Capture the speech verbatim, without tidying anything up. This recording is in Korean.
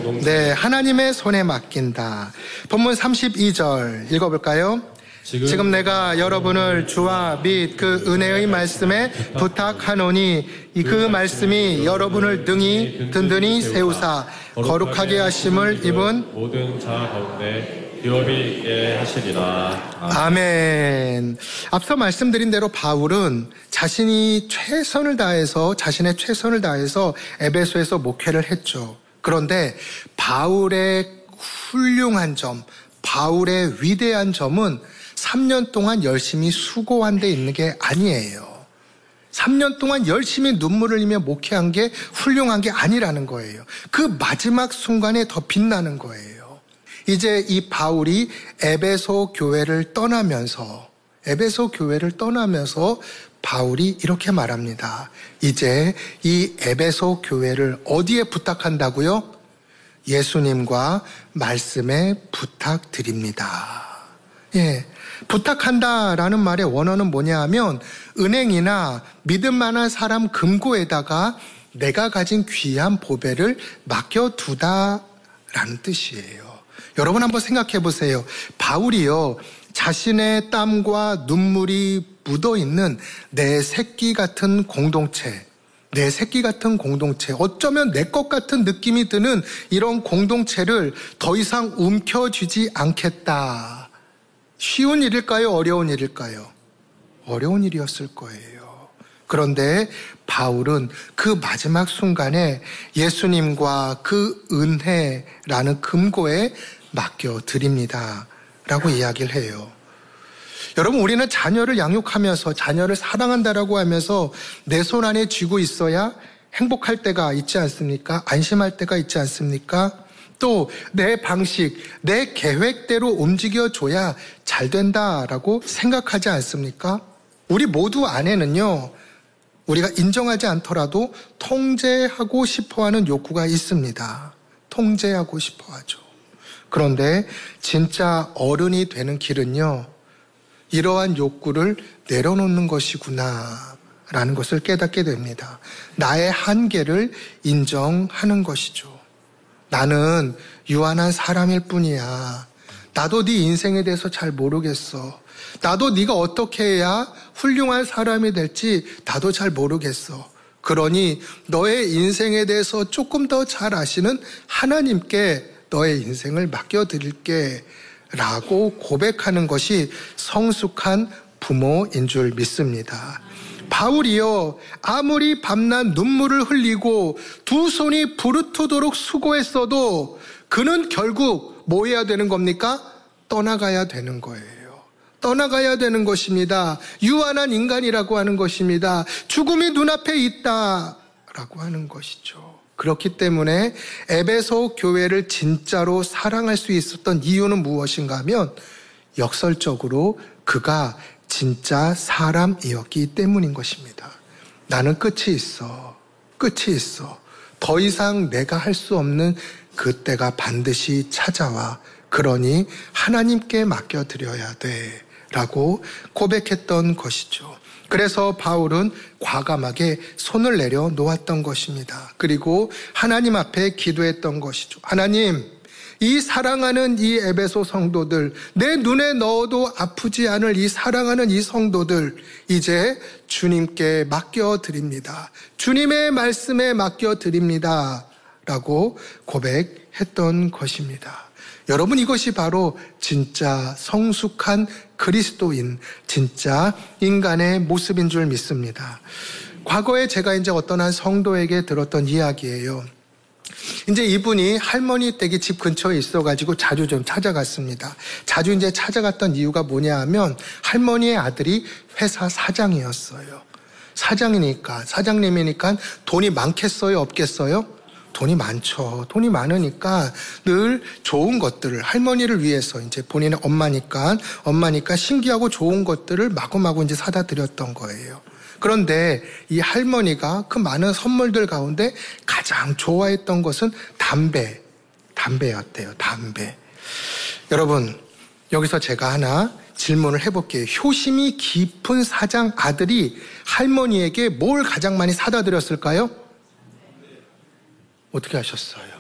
공동체. 네, 하나님의 손에 맡긴다. 본문 삼십이 절 읽어볼까요? 지금, 지금 내가 여러분을 주와 및 그 은혜의 말씀에 부탁하노니 그 말씀이 여러분을 능히 든든히 세우사 거룩하게 하심을 입은 모든 자 가운데 기업이 있게 하시리라. 아멘. 앞서 말씀드린 대로 바울은 자신이 최선을 다해서 자신의 최선을 다해서 에베소에서 목회를 했죠. 그런데 바울의 훌륭한 점, 바울의 위대한 점은 삼 년 동안 열심히 수고한 데 있는 게 아니에요. 삼 년 동안 열심히 눈물을 흘리며 목회한 게 훌륭한 게 아니라는 거예요. 그 마지막 순간에 더 빛나는 거예요. 이제 이 바울이 에베소 교회를 떠나면서 에베소 교회를 떠나면서 바울이 이렇게 말합니다. 이제 이 에베소 교회를 어디에 부탁한다고요? 예수님과 말씀에 부탁드립니다. 예, 부탁한다라는 말의 원어는 뭐냐 하면 은행이나 믿음 많은 사람 금고에다가 내가 가진 귀한 보배를 맡겨두다라는 뜻이에요. 여러분 한번 생각해 보세요. 바울이요, 자신의 땀과 눈물이 묻어있는 내 새끼 같은 공동체, 내 새끼 같은 공동체, 어쩌면 내 것 같은 느낌이 드는 이런 공동체를 더 이상 움켜쥐지 않겠다. 쉬운 일일까요? 어려운 일일까요? 어려운 일이었을 거예요. 그런데 바울은 그 마지막 순간에 예수님과 그 은혜라는 금고에 맡겨드립니다 라고 이야기를 해요. 여러분, 우리는 자녀를 양육하면서 자녀를 사랑한다라고 하면서 내 손 안에 쥐고 있어야 행복할 때가 있지 않습니까? 안심할 때가 있지 않습니까? 또 내 방식, 내 계획대로 움직여줘야 잘 된다라고 생각하지 않습니까? 우리 모두 안에는요, 우리가 인정하지 않더라도 통제하고 싶어하는 욕구가 있습니다. 통제하고 싶어하죠. 그런데 진짜 어른이 되는 길은요, 이러한 욕구를 내려놓는 것이구나 라는 것을 깨닫게 됩니다. 나의 한계를 인정하는 것이죠. 나는 유한한 사람일 뿐이야. 나도 네 인생에 대해서 잘 모르겠어. 나도 네가 어떻게 해야 훌륭한 사람이 될지 나도 잘 모르겠어. 그러니 너의 인생에 대해서 조금 더 잘 아시는 하나님께 너의 인생을 맡겨드릴게 라고 고백하는 것이 성숙한 부모인 줄 믿습니다. 바울이요, 아무리 밤낮 눈물을 흘리고 두 손이 부르트도록 수고했어도 그는 결국 뭐 해야 되는 겁니까? 떠나가야 되는 거예요. 떠나가야 되는 것입니다. 유한한 인간이라고 하는 것입니다. 죽음이 눈앞에 있다라고 하는 것이죠. 그렇기 때문에 에베소 교회를 진짜로 사랑할 수 있었던 이유는 무엇인가 하면 역설적으로 그가 진짜 사람이었기 때문인 것입니다. 나는 끝이 있어. 끝이 있어. 더 이상 내가 할 수 없는 그때가 반드시 찾아와. 그러니 하나님께 맡겨드려야 돼 라고 고백했던 것이죠. 그래서 바울은 과감하게 손을 내려 놓았던 것입니다. 그리고 하나님 앞에 기도했던 것이죠. 하나님, 이 사랑하는 이 에베소 성도들, 내 눈에 넣어도 아프지 않을 이 사랑하는 이 성도들, 이제 주님께 맡겨드립니다. 주님의 말씀에 맡겨드립니다 라고 고백했던 것입니다. 여러분, 이것이 바로 진짜 성숙한 그리스도인, 진짜 인간의 모습인 줄 믿습니다. 과거에 제가 이제 어떤 한 성도에게 들었던 이야기예요. 이제 이분이 할머니 댁이 집 근처에 있어가지고 자주 좀 찾아갔습니다. 자주 이제 찾아갔던 이유가 뭐냐 하면 할머니의 아들이 회사 사장이었어요. 사장이니까, 사장님이니까 돈이 많겠어요? 없겠어요? 돈이 많죠. 돈이 많으니까 늘 좋은 것들을 할머니를 위해서 이제 본인의 엄마니까 엄마니까 신기하고 좋은 것들을 마구마구 이제 사다 드렸던 거예요. 그런데 이 할머니가 그 많은 선물들 가운데 가장 좋아했던 것은 담배, 담배였대요. 담배. 여러분, 여기서 제가 하나 질문을 해볼게요. 효심이 깊은 사장 아들이 할머니에게 뭘 가장 많이 사다 드렸을까요? 어떻게 하셨어요?